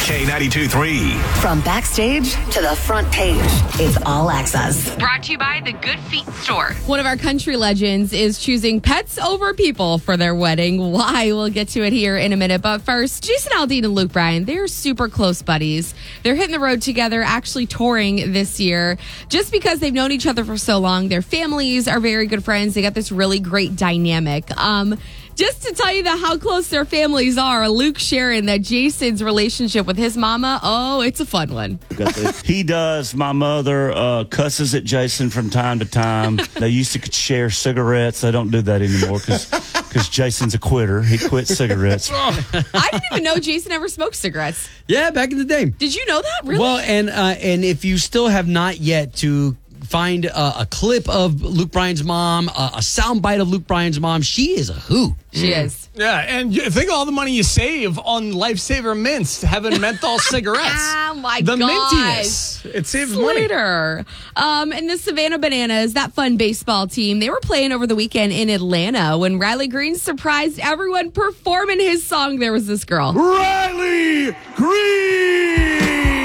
K92.3. From backstage to the front page, it's All Access. Brought to you by the Good Feet Store. One of our country legends is choosing pets over people for their wedding. Why? We'll get to it here in a minute. But first, Jason Aldean and Luke Bryan, they're super close buddies. They're hitting the road together, actually touring this year. Just because they've known each other for so long, their families are very good friends. They got this really great dynamic. Just to tell you how close their families are, Luke sharing that Jason's relationship with his mama, it's a fun one. He does. My mother cusses at Jason from time to time. They used to share cigarettes. They don't do that anymore because Jason's a quitter. He quit cigarettes. I didn't even know Jason ever smoked cigarettes. Yeah, back in the day. Did you know that? Really? Well, and if you still have not yet to find a clip of Luke Bryan's mom, a soundbite of Luke Bryan's mom, she is a hoot. She is. Yeah, and think of all the money you save on Lifesaver mints, having menthol cigarettes. Oh, my the gosh. mintiness. It saves money. Slater. And the Savannah Bananas, that fun baseball team, they were playing over the weekend in Atlanta when Riley Green surprised everyone performing his song. There was this girl. Riley Green!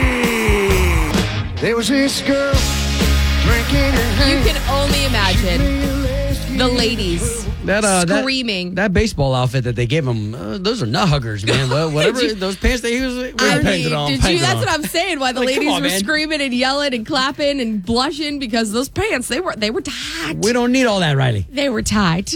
There was this girl drinking her You can only imagine the ladies screaming. That baseball outfit that they gave him, those are nut huggers, man. Whatever those pants that he was wearing. That's what I'm saying. Why the ladies were man. screaming and yelling and clapping and blushing because those pants, they were tight. We don't need all that, Riley. They were tight.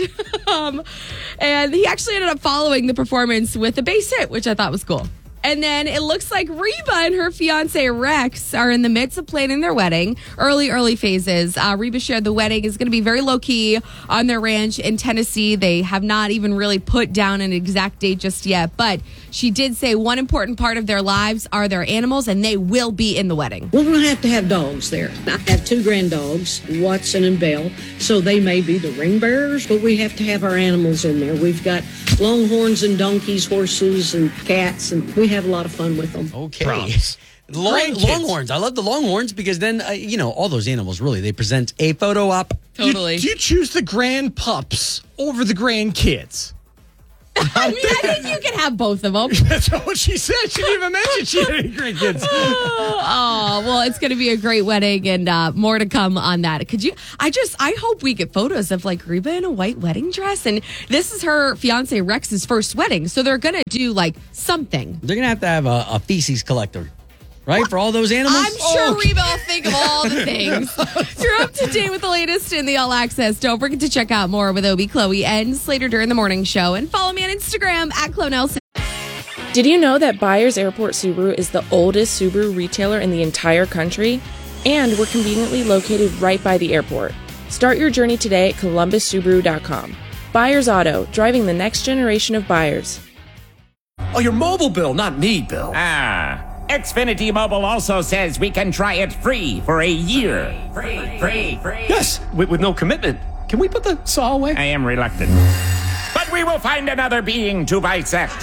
And he actually ended up following the performance with a bass hit, which I thought was cool. And then it looks like Reba and her fiance Rex are in the midst of planning their wedding. Early phases. Reba shared the wedding is going to be very low-key on their ranch in Tennessee. They have not even really put down an exact date just yet. But she did say one important part of their lives are their animals, and they will be in the wedding. We're going to have dogs there. I have 2 grand dogs, Watson and Belle, so they may be the ring bearers, but we have to have our animals in there. We've got longhorns and donkeys, horses and cats, and we have a lot of fun with them. Okay. Longhorns. I love the longhorns because then, all those animals, really, they present a photo op. Totally. Do you choose the grand pups over the grand kids? I think you can have both of them. That's not what she said. She didn't even mention she had any grandkids. Well, it's going to be a great wedding and more to come on that. I hope we get photos of like Reba in a white wedding dress. And this is her fiance Rex's first wedding. So they're going to do like something. They're going to have a feces collector. Right? For all those animals? I'm sure Reba will think of all the things. You're up to date with the latest in the All Access. Don't forget to check out more with Obie, Chloe, and Slater during the morning show. And follow me on Instagram at Chloe Nelson. Did you know that Byers Airport Subaru is the oldest Subaru retailer in the entire country? And we're conveniently located right by the airport. Start your journey today at ColumbusSubaru.com. Byers Auto, driving the next generation of buyers. Oh, your mobile bill, not me, Bill. Xfinity Mobile also says we can try it free for a year. Free. Yes, with no commitment. Can we put the saw away? I am reluctant. But we will find another being to bisect.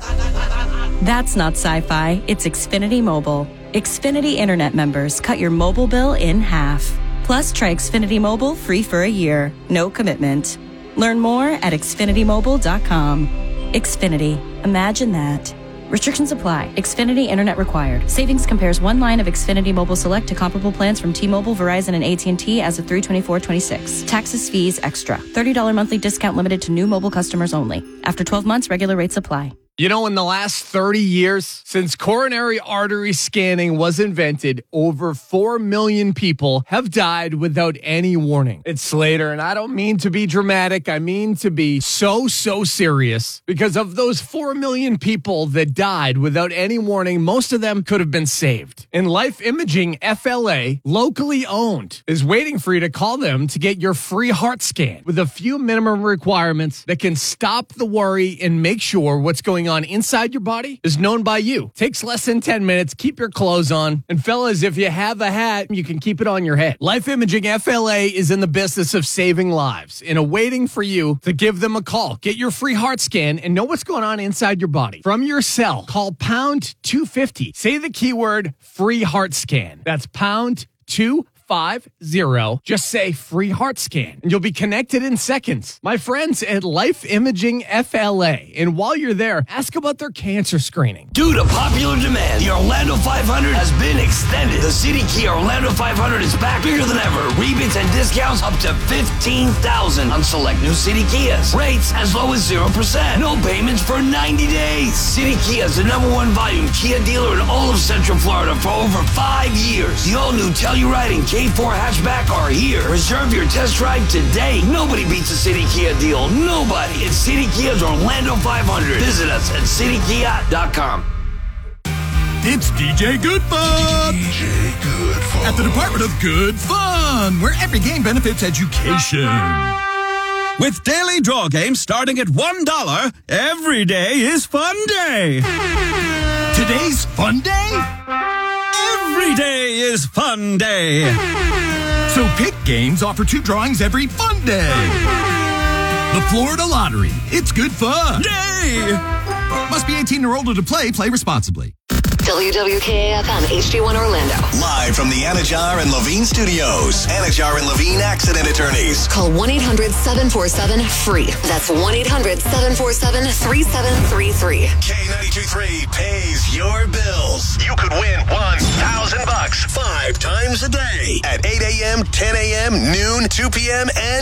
That's not sci-fi. It's Xfinity Mobile. Xfinity Internet members cut your mobile bill in half. Plus, try Xfinity Mobile free for a year. No commitment. Learn more at XfinityMobile.com. Xfinity. Imagine that. Restrictions apply. Xfinity Internet required. Savings compares one line of Xfinity Mobile Select to comparable plans from T-Mobile, Verizon, and AT&T as of 3/24/26. Taxes, fees, extra. $30 monthly discount limited to new mobile customers only. After 12 months, regular rates apply. You know, in the last 30 years, since coronary artery scanning was invented, over 4 million people have died without any warning. It's Slater, and I don't mean to be dramatic. I mean to be so serious. Because of those 4 million people that died without any warning, most of them could have been saved. And Life Imaging FLA, locally owned, is waiting for you to call them to get your free heart scan with a few minimum requirements that can stop the worry and make sure what's going on inside your body is known by you. Takes less than 10 minutes. Keep your clothes on. And fellas, if you have a hat, you can keep it on your head. Life Imaging FLA is in the business of saving lives and waiting for you to give them a call. Get your free heart scan and know what's going on inside your body. From your cell, call pound 250. Say the keyword free heart scan. That's pound 250. 888-848-5050. Just say free heart scan and you'll be connected in seconds. My friends at Life Imaging FLA. And while you're there, ask about their cancer screening. Due to popular demand, the Orlando 500 has been extended. The City Kia Orlando 500 is back bigger than ever. Rebates and discounts up to $15,000 on select new City Kias. Rates as low as 0%. No payments for 90 days. City Kia is the #1 volume Kia dealer in all of Central Florida for over 5 years. The all-new Telluride and K4 hatchback are here. Reserve your test drive today. Nobody beats a City Kia deal. Nobody. It's City Kia's Orlando 500. Visit us at citykia.com. It's DJ Good Fun! DJ Good Fun. At the Department of Good Fun, where every game benefits education. With daily draw games starting at $1, every day is fun day. Today's fun day? Every day is fun day. So pick games offer 2 drawings every fun day. The Florida Lottery. It's good fun. Yay! Must be 18 or older to play. Play responsibly. WWKAFM HD1 Orlando. Live from the Anajar and Levine Studios. Anajar and Levine Accident Attorneys. Call 1-800-747-FREE. That's 1-800-747-3733. K92.3 pays your bills. You could win $1,000 5 times a day at 8 a.m., 10 a.m., noon, 2 p.m., and